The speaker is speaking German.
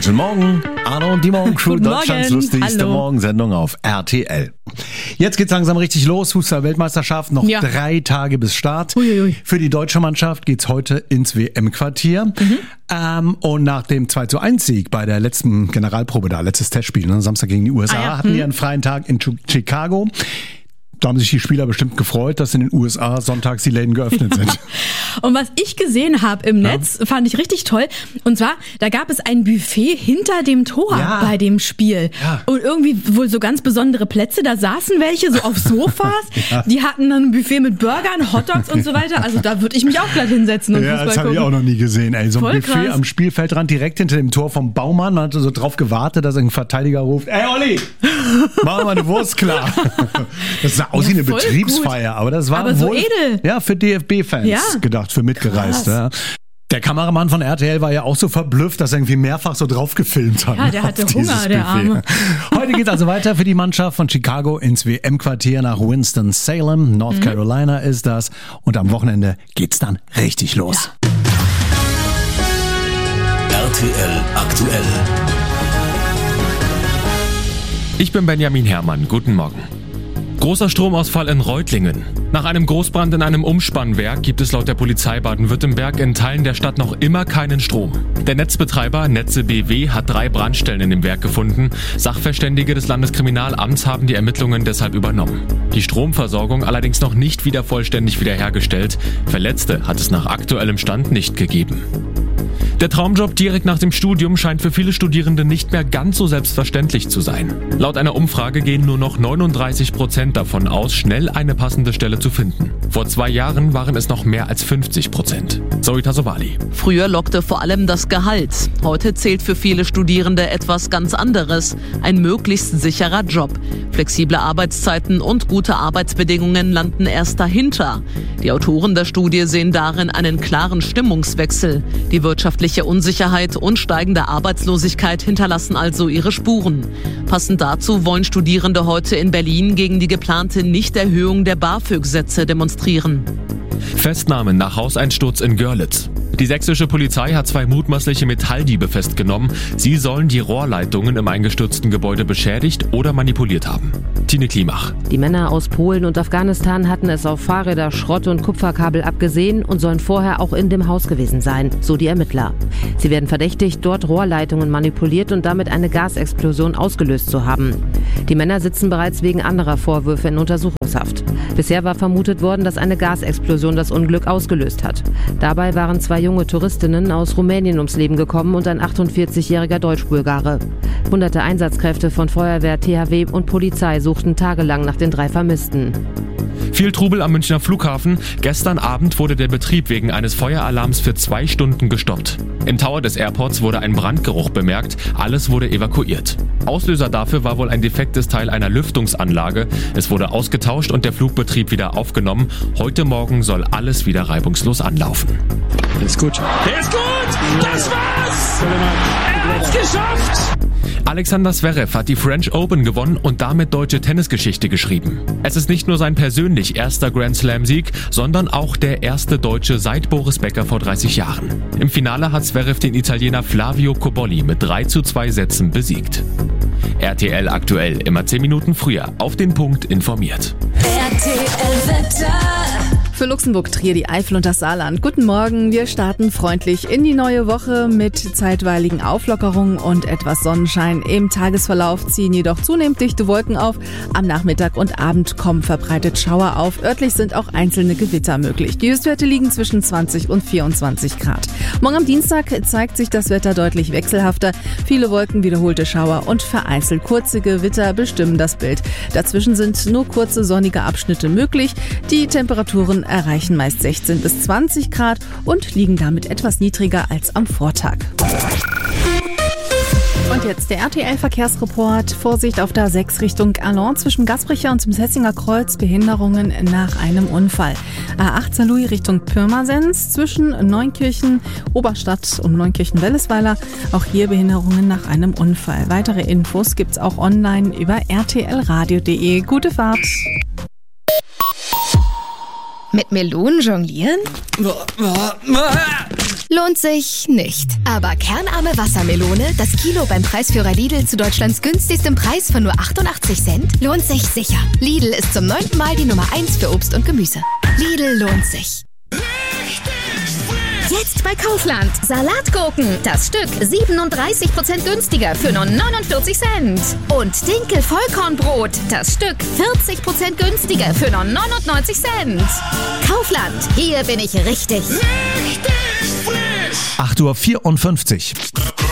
Guten Morgen, Arno und die Morgencrew, Deutschlands lustigste Hallo. Morgensendung auf RTL. Jetzt geht's langsam richtig los, Fußball-Weltmeisterschaft, noch 3 Tage bis Start. Uiuiui. Für die deutsche Mannschaft geht's heute ins WM-Quartier. Und nach dem 2:1-Sieg bei der letzten Generalprobe da, letztes Testspiel, Samstag gegen die USA, hatten die einen freien Tag in Chicago. Da haben sich die Spieler bestimmt gefreut, dass in den USA sonntags die Läden geöffnet sind. Und was ich gesehen habe im Netz, fand ich richtig toll. Und zwar, da gab es ein Buffet hinter dem Tor bei dem Spiel. Ja. Und irgendwie wohl so ganz besondere Plätze. Da saßen welche so auf Sofas. Die hatten dann ein Buffet mit Burgern, Hotdogs und so weiter. Also da würde ich mich auch gleich hinsetzen und Ja, Fußball das habe ich gucken. auch noch nie gesehen. Ey, so ein Voll Buffet krass. am Spielfeldrand direkt hinter dem Tor vom Baumann. Man hatte so drauf gewartet, dass ein Verteidiger ruft: Ey Olli, mach mal eine Wurst klar. Das sah aus wie eine voll Betriebsfeier, aber das war Aber so wohl edel. Ja, für DFB-Fans gedacht, für Mitgereiste. Ja. Der Kameramann von RTL war ja auch so verblüfft, dass er irgendwie mehrfach so drauf gefilmt hat. Ja, der hatte auf dieses Hunger, der Buffet. Arme. Heute geht es also weiter für die Mannschaft von Chicago ins WM-Quartier nach Winston-Salem. North Carolina ist das. Und am Wochenende geht's dann richtig los. RTL aktuell. Ich bin Benjamin Herrmann. Guten Morgen. Großer Stromausfall in Reutlingen. Nach einem Großbrand in einem Umspannwerk gibt es laut der Polizei Baden-Württemberg in Teilen der Stadt noch immer keinen Strom. Der Netzbetreiber Netze BW hat 3 Brandstellen in dem Werk gefunden. Sachverständige des Landeskriminalamts haben die Ermittlungen deshalb übernommen. Die Stromversorgung allerdings noch nicht wieder vollständig wiederhergestellt. Verletzte hat es nach aktuellem Stand nicht gegeben. Der Traumjob direkt nach dem Studium scheint für viele Studierende nicht mehr ganz so selbstverständlich zu sein. Laut einer Umfrage gehen nur noch 39% davon aus, schnell eine passende Stelle zu finden. Vor 2 Jahren waren es noch mehr als 50%. Zoe Tassovali. Früher lockte vor allem das Gehalt. Heute zählt für viele Studierende etwas ganz anderes. Ein möglichst sicherer Job. Flexible Arbeitszeiten und gute Arbeitsbedingungen landen erst dahinter. Die Autoren der Studie sehen darin einen klaren Stimmungswechsel. Die wirtschaftliche Unsicherheit und steigende Arbeitslosigkeit hinterlassen also ihre Spuren. Passend dazu wollen Studierende heute in Berlin gegen die geplante Nichterhöhung der BAföG-Sätze demonstrieren. Festnahmen nach Hauseinsturz in Görlitz. Die sächsische Polizei hat 2 mutmaßliche Metalldiebe festgenommen. Sie sollen die Rohrleitungen im eingestürzten Gebäude beschädigt oder manipuliert haben. Tine Klimach. Die Männer aus Polen und Afghanistan hatten es auf Fahrräder, Schrott- und Kupferkabel abgesehen und sollen vorher auch in dem Haus gewesen sein, so die Ermittler. Sie werden verdächtigt, dort Rohrleitungen manipuliert und damit eine Gasexplosion ausgelöst zu haben. Die Männer sitzen bereits wegen anderer Vorwürfe in Untersuchungshaft. Bisher war vermutet worden, dass eine Gasexplosion das Unglück ausgelöst hat. Dabei waren 2 junge Touristinnen aus Rumänien ums Leben gekommen und ein 48-jähriger Deutsch-Bulgare. Hunderte Einsatzkräfte von Feuerwehr, THW und Polizei suchten tagelang nach den 3 Vermissten. Viel Trubel am Münchner Flughafen. Gestern Abend wurde der Betrieb wegen eines Feueralarms für 2 Stunden gestoppt. Im Tower des Airports wurde ein Brandgeruch bemerkt. Alles wurde evakuiert. Auslöser dafür war wohl ein defektes Teil einer Lüftungsanlage. Es wurde ausgetauscht und der Flugbetrieb wieder aufgenommen. Heute Morgen soll alles wieder reibungslos anlaufen. Ist gut. Der ist gut! Das war's! Er hat's geschafft! Alexander Zverev hat die French Open gewonnen und damit deutsche Tennisgeschichte geschrieben. Es ist nicht nur sein persönlich erster Grand Slam-Sieg, sondern auch der erste Deutsche seit Boris Becker vor 30 Jahren. Im Finale hat Zverev den Italiener Flavio Cobolli mit 3:2 Sätzen besiegt. RTL aktuell, immer 10 Minuten früher, auf den Punkt informiert. RTL Wetter. Für Luxemburg, Trier, die Eifel und das Saarland. Guten Morgen, wir starten freundlich in die neue Woche mit zeitweiligen Auflockerungen und etwas Sonnenschein. Im Tagesverlauf ziehen jedoch zunehmend dichte Wolken auf. Am Nachmittag und Abend kommen verbreitet Schauer auf. Örtlich sind auch einzelne Gewitter möglich. Die Höchstwerte liegen zwischen 20 und 24 Grad. Morgen am Dienstag zeigt sich das Wetter deutlich wechselhafter. Viele Wolken, wiederholte Schauer und vereinzelt kurze Gewitter bestimmen das Bild. Dazwischen sind nur kurze sonnige Abschnitte möglich. Die Temperaturen erreichen meist 16 bis 20 Grad und liegen damit etwas niedriger als am Vortag. Und jetzt der RTL-Verkehrsreport. Vorsicht auf der A6 Richtung Erlon zwischen Gasbrecher und dem Sessinger Kreuz. Behinderungen nach einem Unfall. A8 Saarlouis Richtung Pirmasens zwischen Neunkirchen, Oberstadt und Neunkirchen-Wellesweiler. Auch hier Behinderungen nach einem Unfall. Weitere Infos gibt's auch online über rtlradio.de. Gute Fahrt! Mit Melonen jonglieren? lohnt sich nicht. Aber kernarme Wassermelone, das Kilo beim Preisführer Lidl zu Deutschlands günstigstem Preis von nur 88 Cent, lohnt sich sicher. Lidl ist zum 9. Mal die Nummer 1 für Obst und Gemüse. Lidl lohnt sich. Jetzt bei Kaufland. Salatgurken. Das Stück 37% günstiger für nur 49 Cent. Und Dinkel Vollkornbrot. Das Stück 40% günstiger für nur 99 Cent. Kaufland. Hier bin ich richtig. 8:54 Uhr.